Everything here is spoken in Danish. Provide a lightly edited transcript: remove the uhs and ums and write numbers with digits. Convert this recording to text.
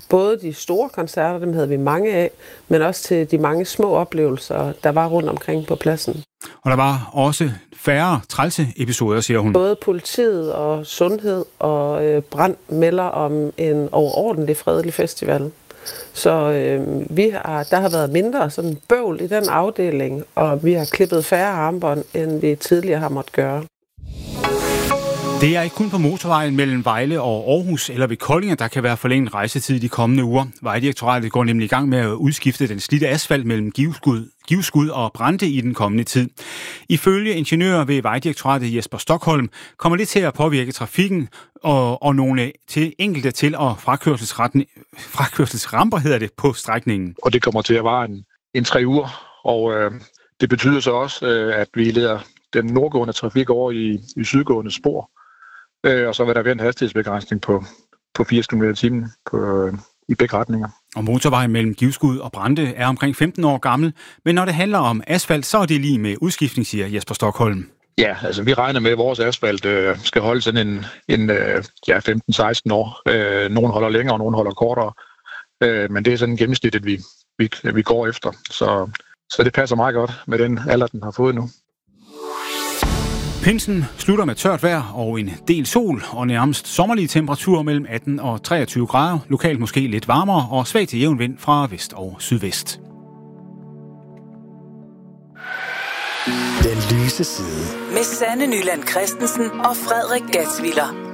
både de store koncerter, dem havde vi mange af, men også til de mange små oplevelser, der var rundt omkring på pladsen. Og der var også færre trælse episoder, siger hun. Både politiet og sundhed og brand melder om en overordentlig fredelig festival. Så der har været mindre sådan bøvl i den afdeling, og vi har klippet færre armbånd, end vi tidligere har måttet gøre. Det er ikke kun på motorvejen mellem Vejle og Aarhus eller ved Kolding, der kan være forlænget rejsetid de kommende uger. Vejdirektoratet går nemlig i gang med at udskifte den slidte asfalt mellem Givskud og Brande i den kommende tid. Ifølge ingeniører ved Vejdirektoratet Jesper Stockholm kommer det til at påvirke trafikken og nogle enkelte til- og frakørselsramper hedder det på strækningen. Og det kommer til at vare en 3 uger, og det betyder så også, at vi leder den nordgående trafik over i sydgående spor. Og så vil der være en hastighedsbegrænsning på 80 km/t i begge retninger. Og motorvejen mellem Givskud og Brande er omkring 15 år gammel, men når det handler om asfalt, så er det lige med udskiftning, siger Jesper Stockholm. Ja, altså vi regner med, at vores asfalt skal holde sådan en 15-16 år. Nogle holder længere, og nogle holder kortere. Men det er sådan gennemsnittet, vi går efter. Så det passer meget godt med den alder, den har fået nu. Pinsen slutter med tørt vejr og en del sol og nærmest sommerlige temperaturer mellem 18 og 23 grader. Lokalt måske lidt varmere og svag til jævn vind fra vest og sydvest. Den lyse side. Med Sanne Nyland Christensen og Frederik Gatsviller.